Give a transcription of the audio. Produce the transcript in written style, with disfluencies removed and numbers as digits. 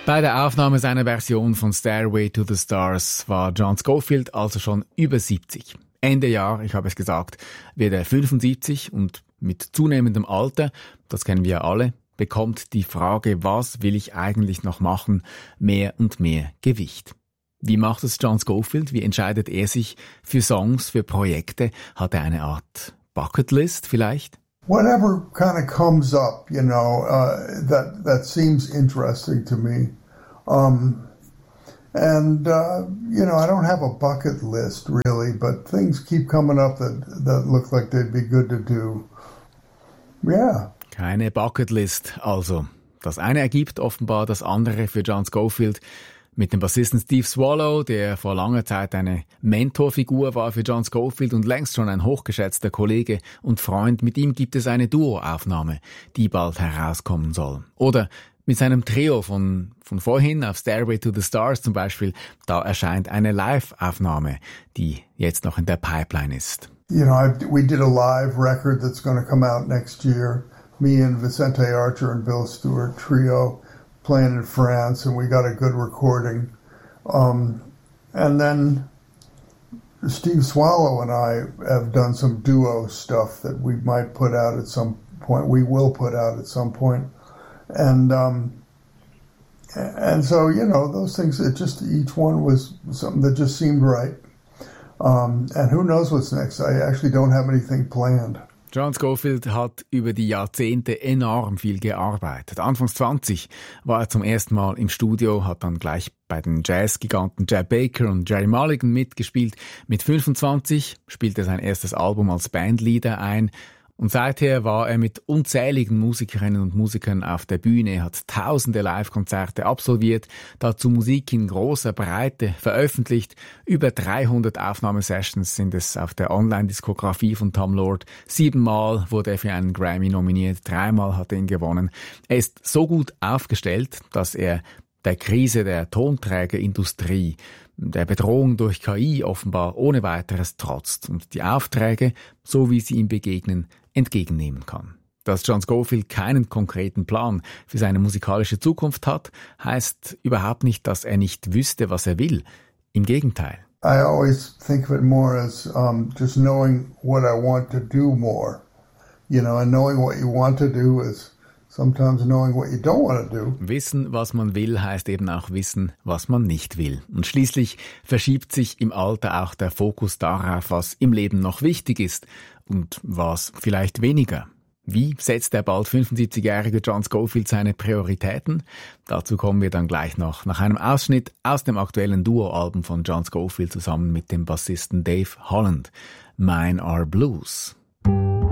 Bei der Aufnahme seiner Version von Stairway to the Stars war John Scofield also schon über 70. Ende Jahr, ich habe es gesagt, wird er 75 und mit zunehmendem Alter, das kennen wir ja alle, bekommt die Frage, was will ich eigentlich noch machen, mehr und mehr Gewicht. Wie macht es John Scofield? Wie entscheidet er sich für Songs, für Projekte? Hat er eine Art Bucketlist vielleicht? Whatever kind of comes up, that seems interesting to me. I don't have a bucket list really, but things keep coming up that look like they'd be good to do. Yeah. Keine Bucketlist also. Das eine ergibt offenbar das andere für John Scofield. Mit dem Bassisten Steve Swallow, der vor langer Zeit eine Mentorfigur war für John Scofield und längst schon ein hochgeschätzter Kollege und Freund, mit ihm gibt es eine Duoaufnahme, die bald herauskommen soll. Oder mit seinem Trio von vorhin auf Stairway to the Stars zum Beispiel, da erscheint eine Live-Aufnahme, die jetzt noch in der Pipeline ist. We did a live record that's going to come out next year. Me and Vicente Archer and Bill Stewart trio playing in France, and we got a good recording. And then Steve Swallow and I have done some duo stuff that we might put out at some point. We will put out at some point. And so, those things, each one was something that just seemed right. And who knows what's next? I actually don't have anything planned. John Scofield hat über die Jahrzehnte enorm viel gearbeitet. Anfangs 20 war er zum ersten Mal im Studio, hat dann gleich bei den Jazzgiganten Chet Baker und Jerry Mulligan mitgespielt. Mit 25 spielte er sein erstes Album als Bandleader ein. Und seither war er mit unzähligen Musikerinnen und Musikern auf der Bühne, hat tausende Live-Konzerte absolviert, dazu Musik in großer Breite veröffentlicht. Über 300 Aufnahmesessions sind es auf der Online-Diskografie von Tom Lord. 7-mal wurde er für einen Grammy nominiert, 3-mal hat er ihn gewonnen. Er ist so gut aufgestellt, dass er der Krise der Tonträgerindustrie, der Bedrohung durch KI offenbar ohne weiteres trotzt und die Aufträge, so wie sie ihm begegnen, entgegennehmen kann. Dass John Scofield keinen konkreten Plan für seine musikalische Zukunft hat, heißt überhaupt nicht, dass er nicht wüsste, was er will. Im Gegenteil. I always think of it more as just knowing what I want to do more. And knowing what you want to do is sometimes knowing what you don't want to do. Wissen, was man will, heißt eben auch wissen, was man nicht will. Und schließlich verschiebt sich im Alter auch der Fokus darauf, was im Leben noch wichtig ist und was vielleicht weniger. Wie setzt der bald 75-jährige John Scofield seine Prioritäten? Dazu kommen wir dann gleich noch nach einem Ausschnitt aus dem aktuellen Duo-Album von John Scofield zusammen mit dem Bassisten Dave Holland. Mine Are Blues.